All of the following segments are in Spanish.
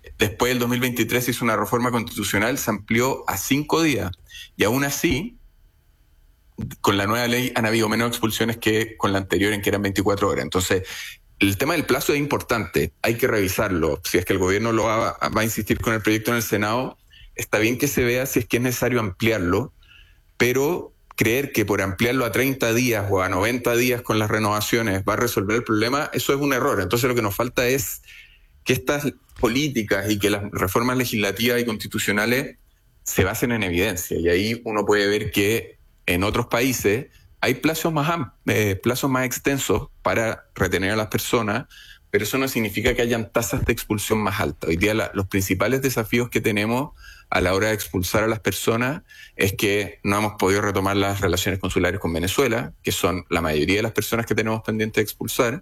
Después del 2023 se hizo una reforma constitucional, se amplió a 5 días. Y aún así, con la nueva ley han habido menos expulsiones que con la anterior, en que eran 24 horas. Entonces, el tema del plazo es importante, hay que revisarlo. Si es que el gobierno va a insistir con el proyecto en el Senado, está bien que se vea si es que es necesario ampliarlo, pero creer que por ampliarlo a 30 días o a 90 días con las renovaciones va a resolver el problema, eso es un error. Entonces lo que nos falta es que estas políticas y que las reformas legislativas y constitucionales se basen en evidencia. Y ahí uno puede ver que en otros países hay plazos más extensos para retener a las personas, pero eso no significa que hayan tasas de expulsión más altas. Hoy día los principales desafíos que tenemos a la hora de expulsar a las personas es que no hemos podido retomar las relaciones consulares con Venezuela, que son la mayoría de las personas que tenemos pendientes de expulsar,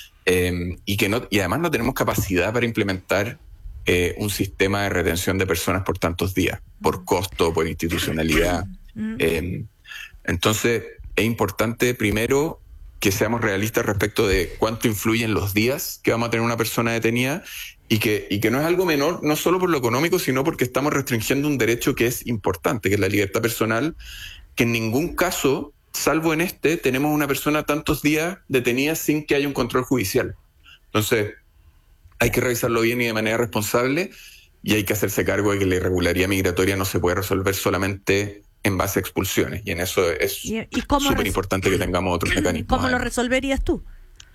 y además no tenemos capacidad para implementar un sistema de retención de personas por tantos días, por costo, por institucionalidad. Entonces, es importante primero que seamos realistas respecto de cuánto influyen los días que vamos a tener una persona detenida y que no es algo menor, no solo por lo económico, sino porque estamos restringiendo un derecho que es importante, que es la libertad personal, que en ningún caso, salvo en tenemos una persona tantos días detenida sin que haya un control judicial. Entonces, hay que revisarlo bien y de manera responsable, y hay que hacerse cargo de que la irregularidad migratoria no se puede resolver solamente en base a expulsiones, y en eso es súper importante que tengamos otros mecanismos. ¿Cómo lo resolverías tú?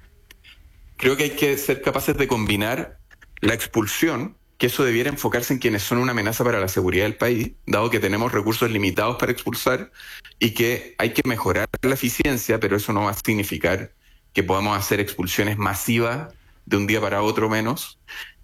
Creo que hay que ser capaces de combinar la expulsión, que eso debiera enfocarse en quienes son una amenaza para la seguridad del país, dado que tenemos recursos limitados para expulsar, y que hay que mejorar la eficiencia, pero eso no va a significar que podamos hacer expulsiones masivas de un día para otro menos.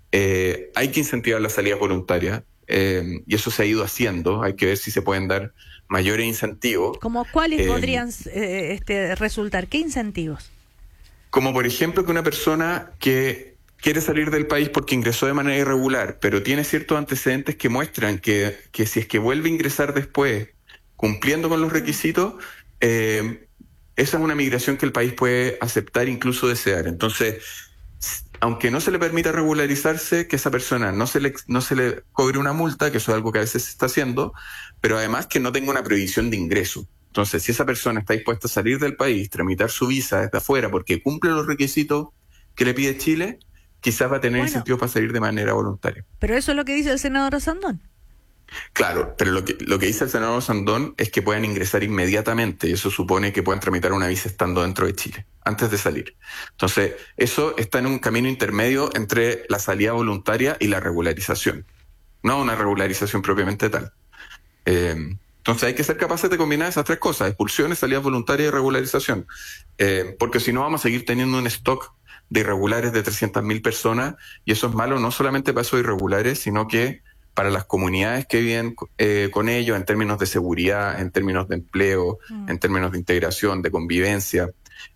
Hay que incentivar las salidas voluntarias, y eso se ha ido haciendo. Hay que ver si se pueden dar mayores incentivos. ¿Como cuáles podrían resultar? ¿Qué incentivos? Como por ejemplo que una persona que quiere salir del país porque ingresó de manera irregular, pero tiene ciertos antecedentes que muestran que si es que vuelve a ingresar después, cumpliendo con los requisitos, esa es una migración que el país puede aceptar, incluso desear. Entonces, aunque no se le permita regularizarse, que esa persona no se le cobre una multa, que eso es algo que a veces se está haciendo, pero además que no tenga una prohibición de ingreso. Entonces, si esa persona está dispuesta a salir del país, tramitar su visa desde afuera porque cumple los requisitos que le pide Chile, quizás va a tener incentivos para salir de manera voluntaria. Pero eso es lo que dice el senador Sandón. Claro, pero lo que dice el senador Sandón es que puedan ingresar inmediatamente, y eso supone que puedan tramitar una visa estando dentro de Chile, antes de salir. Entonces, eso está en un camino intermedio entre la salida voluntaria y la regularización, no una regularización propiamente tal. Entonces hay que ser capaces de combinar esas tres cosas: expulsiones, salidas voluntarias y regularización, porque si no vamos a seguir teniendo un stock de irregulares de 300.000 personas, y eso es malo no solamente para esos irregulares, sino que para las comunidades que viven con ellos, en términos de seguridad, en términos de empleo, en términos de integración, de convivencia.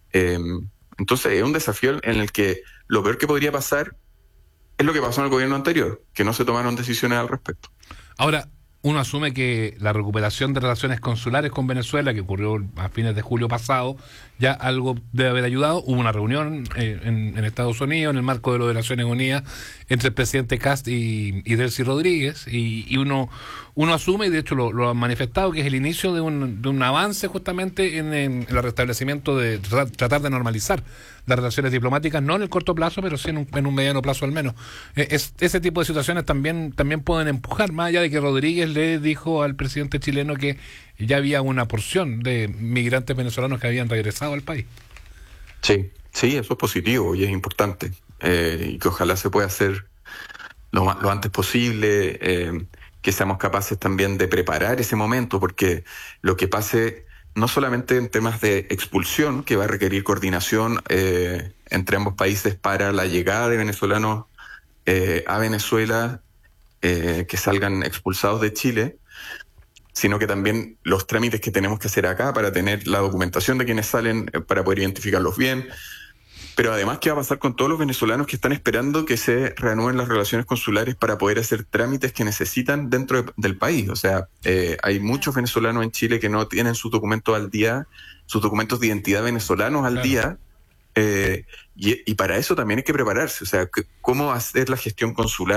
Entonces es un desafío en el que lo peor que podría pasar es lo que pasó en el gobierno anterior, que no se tomaron decisiones al respecto. Ahora, uno asume que la recuperación de relaciones consulares con Venezuela, que ocurrió a fines de julio pasado, ya algo debe haber ayudado. Hubo una reunión en Estados Unidos, en el marco de las Naciones Unidas, entre el presidente Kast y Delcy Rodríguez, y uno asume, y de hecho lo han manifestado, que es el inicio de un avance justamente en el restablecimiento de tratar de normalizar las relaciones diplomáticas, no en el corto plazo, pero sí en un mediano plazo al menos. Ese tipo de situaciones también pueden empujar, más allá de que Rodríguez le dijo al presidente chileno que ya había una porción de migrantes venezolanos que habían regresado al país. Sí, eso es positivo y es importante, y que ojalá se pueda hacer lo antes posible, que seamos capaces también de preparar ese momento, porque lo que pase, no solamente en temas de expulsión, que va a requerir coordinación entre ambos países para la llegada de venezolanos a Venezuela, que salgan expulsados de Chile, sino que también los trámites que tenemos que hacer acá para tener la documentación de quienes salen, para poder identificarlos bien. Pero además, ¿qué va a pasar con todos los venezolanos que están esperando que se reanuden las relaciones consulares para poder hacer trámites que necesitan dentro del país? O sea, hay muchos venezolanos en Chile que no tienen sus documentos al día, sus documentos de identidad venezolanos al día, y para eso también hay que prepararse. O sea, ¿cómo hacer la gestión consular